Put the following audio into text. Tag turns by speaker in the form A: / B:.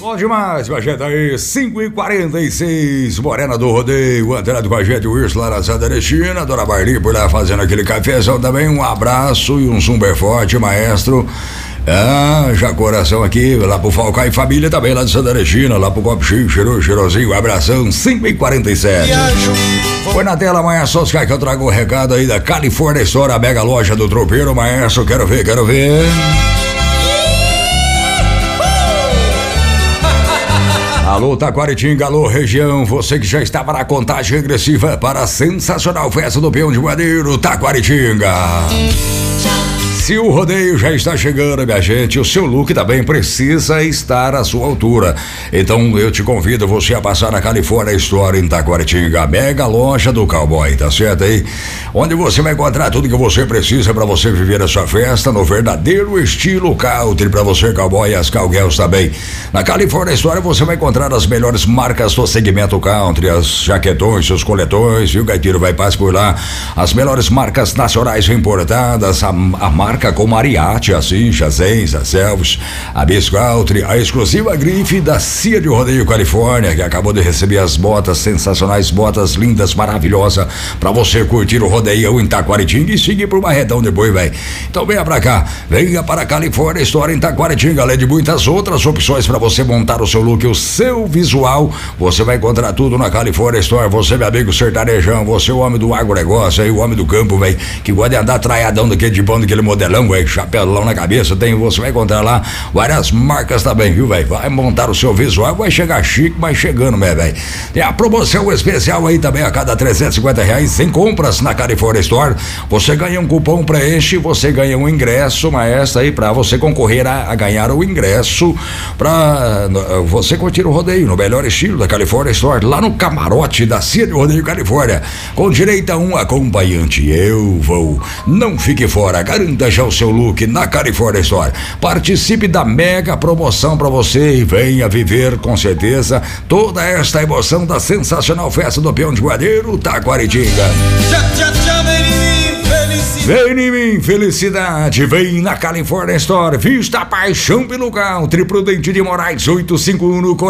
A: Bom demais, com a gente aí, 5h46, Morena do Rodeio, Antenado com a gente, o Wilson lá na Santa Ernestina, Dona Marli por lá fazendo aquele cafezão também, um abraço e um super forte, maestro. Já coração aqui, lá pro Falcão e família também, lá de Santa Ernestina, lá pro Copo Chico, cheirosinho, abração, 5h47. Foi na tela, maestro Oscar, que eu trago o recado aí da California Store, a mega loja do tropeiro, maestro, quero ver. Alô, Taquaritinga, alô, região, você que já estava na contagem regressiva para a sensacional festa do Peão de Madeiro, Taquaritinga. Se o rodeio já está chegando, minha gente, o seu look também precisa estar à sua altura. Então eu te convido você a passar na California Store em Taquaritinga, a mega loja do cowboy, tá certo aí? Onde você vai encontrar tudo que você precisa para você viver a sua festa no verdadeiro estilo country, para você cowboy e as cowgirls também. Na California Store você vai encontrar as melhores marcas do segmento country, as jaquetões, seus coletões, viu, Gaiteiro? Vai passar por lá. As melhores marcas nacionais importadas, a marca com Mariachi, a Cincha, a Zenza, a Selvis, a Bisco Country, a exclusiva grife da Cia de Rodeio Califórnia, que acabou de receber as botas sensacionais, botas lindas, maravilhosas, pra você curtir o rodeio em Taquaritinga e seguir pro Barretão depois, velho. Então venha pra cá, venha para a California Store em Taquaritinga, além de muitas outras opções pra você montar o seu look, o seu visual, você vai encontrar tudo na California Store. Você, meu amigo sertanejão, você o homem do agronegócio aí, o homem do campo, velho, que gosta de andar traiadão daquele de bando, daquele modelão, velho, chapelão na cabeça, você vai encontrar lá várias marcas também, viu, velho? Vai montar o seu visual, vai chegar chique, mas chegando, né, velho? Tem a promoção especial aí também, a cada R$350 em compras na California Store, você ganha um cupom, preenche, você ganha um ingresso, maestro, aí pra você concorrer a ganhar o ingresso pra você curtir o rodeio no melhor estilo da California Store, lá no camarote da Cia de Rodeio Califórnia, com direito a um acompanhante. Eu vou, não fique fora, garanta já o seu look na California Store. Participe da mega promoção pra você e venha viver com certeza toda esta emoção da sensacional festa do Peão de Madeiro, Taquaritinga. Vem em mim, felicidade, vem na California Store, vista a paixão pelo country, Prudente de Moraes 851 no